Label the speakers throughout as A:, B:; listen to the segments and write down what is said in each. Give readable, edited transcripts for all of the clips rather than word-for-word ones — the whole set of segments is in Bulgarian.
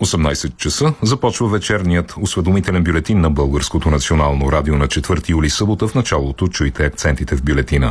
A: 18 часа започва вечерният осведомителен бюлетин на Българското национално радио на 4 юли събота. В началото чуйте акцентите в бюлетина.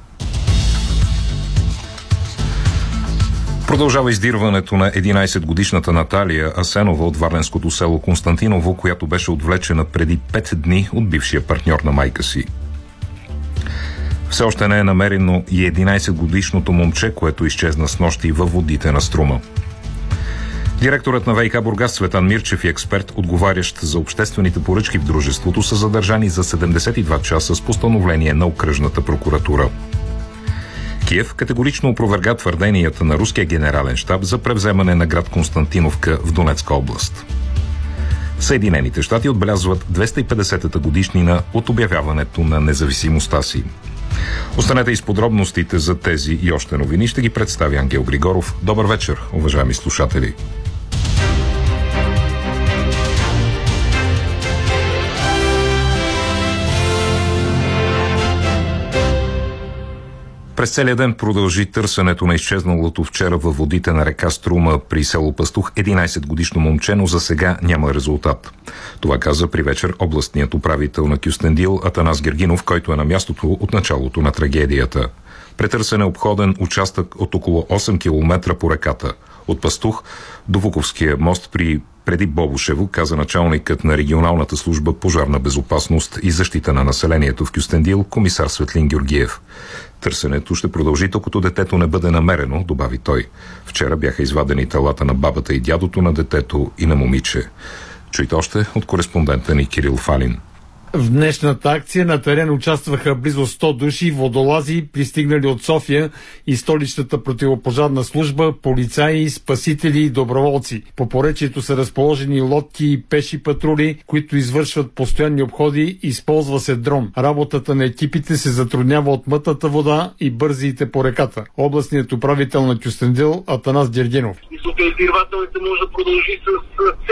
A: Продължава издирването на 11-годишната Наталия Асенова от варненското село Константиново, която беше отвлечена преди 5 дни от бившия партньор на майка си. Все още не е намерено и 11-годишното момче, което изчезна снощи във водите на Струма. Директорът на ВиК Бургас Цветан Мирчев и експерт, отговарящ за обществените поръчки в дружеството, са задържани за 72 часа с постановление на окръжната прокуратура. Киев категорично опроверга твърденията на руския генерален щаб за превземане на град Константиновка в Донецка област. Съединените щати отбелязват 250-та годишнина от обявяването на независимостта си. Останете и с подробностите за тези и още новини. Ще ги представи Ангел Григоров. Добър вечер, уважаеми слушатели! През целия ден продължи търсенето на изчезналото вчера във водите на река Струма при село Пастух 11-годишно момче, но за сега няма резултат. Това каза при вечер областният управител на Кюстендил Атанас Гергинов, който е на мястото от началото на трагедията. Претърсен е обходен участък от около 8 км по реката. От Пастух до Вуковския мост преди Бобошево, каза началникът на регионалната служба пожарна безопасност и защита на населението в Кюстендил, комисар Светлин Георгиев. Търсенето ще продължи, докато детето не бъде намерено, добави той. Вчера бяха извадени телата на бабата и дядото на детето и на момиче. Чуйте още от кореспондента ни Кирил Фалин.
B: В днешната акция на терен участваха близо 100 души водолази, пристигнали от София и столичната противопожарна служба, полицаи, спасители и доброволци. По поречието са разположени лодки и пеши патрули, които извършват постоянни обходи, използва се дрон. Работата на екипите се затруднява от мътната вода и бързиите по реката. Областният управител на Кюстендил Атанас Гергинов.
C: Издирвателите може да продължи с